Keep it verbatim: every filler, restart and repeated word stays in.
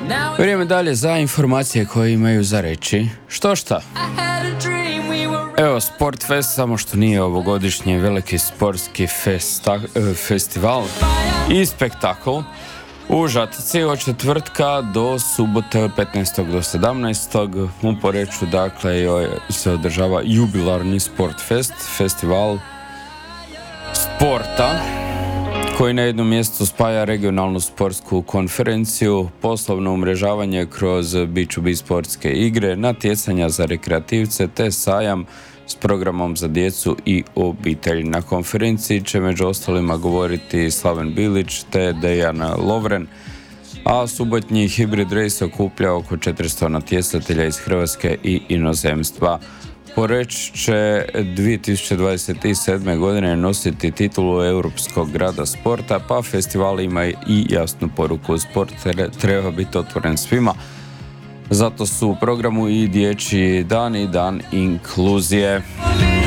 Vrijeme dalje za informacije koje imaju za reći što šta. Evo, Sportfest, samo što nije ovogodišnji veliki sportski festa, festival i spektakl u Žatici od četvrtka do subote od petnaestog do sedamnaestog u Poreču, dakle, se održava jubilarni Sportfest, festival sporta koji na jednom mjestu spaja regionalnu sportsku konferenciju, poslovno umrežavanje kroz bi tu bi sportske igre, natjecanja za rekreativce te sajam s programom za djecu i obitelj. Na konferenciji će među ostalima govoriti Slaven Bilić te Dejan Lovren, a subotnji hibrid race okuplja oko četiristo natjecatelja iz Hrvatske i inozemstva. Poreč će dvije tisuće dvadeset sedme. godine nositi titulu Europskog grada sporta, pa festival ima i jasnu poruku. Sport treba biti otvoren svima. Zato su u programu i dječji dan i dan inkluzije.